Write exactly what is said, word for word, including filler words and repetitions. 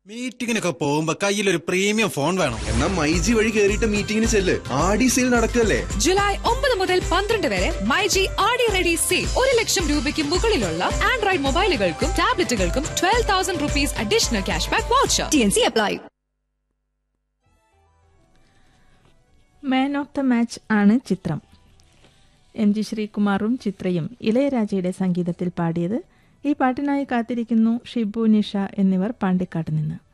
മീറ്റിങ്ങിനൊക്കെ പോകുമ്പോ കയ്യിലൊരു premium phone വേണം. എന്നാ മൈജി വഴി കേറിയിട്ട് മീറ്റിംഗിന് ചെല്ല്. ആടി സെയിൽ നടക്കല്ലേ. ജൂലൈ ഒമ്പത് മുതൽ പന്ത്രണ്ട് വരെ മൈജി ആടി റെഡി സെയിൽ. ഒരു ലക്ഷം രൂപയ്ക്ക് മുകളിലുള്ള Android മൊബൈലുകൾക്കും ടാബ്ലറ്റുകൾക്കും twelve thousand rupees additional cash back voucher. T N C apply. Man of the match ആണ് ചിത്രം. എം ജി ശ്രീകുമാറും ചിത്രയും ഇളയരാജയുടെ സംഗീതത്തിൽ പാടിയത്. ഈ പാട്ടിനായി കാത്തിരിക്കുന്നു ഷിബു, നിഷ എന്നിവർ പാണ്ടിക്കാട്ട് നിന്ന്.